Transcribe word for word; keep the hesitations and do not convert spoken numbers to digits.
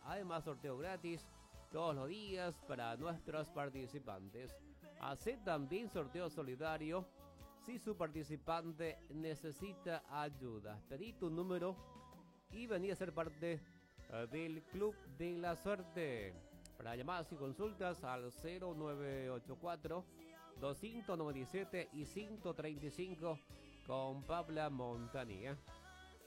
Además, sorteo gratis todos los días para nuestros participantes. Hace también sorteo solidario si su participante necesita ayuda. Pedí tu número y vení a ser parte del Club de la Suerte. Para llamadas y consultas al cero nueve ocho cuatro, dos nueve siete y ciento treinta y cinco con Paula Montanía.